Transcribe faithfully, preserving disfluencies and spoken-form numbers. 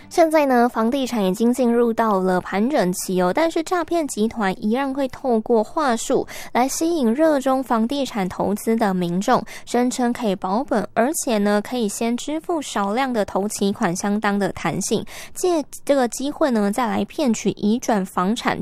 现在呢，房地产已经进入到了盘整期哦，但是诈骗集团依然会透过话术来吸引热衷房地产投资的民众，声称可以保本，而且呢，可以先支付少量的头期款，相当的弹性，借这个机会呢，再来骗取移转房产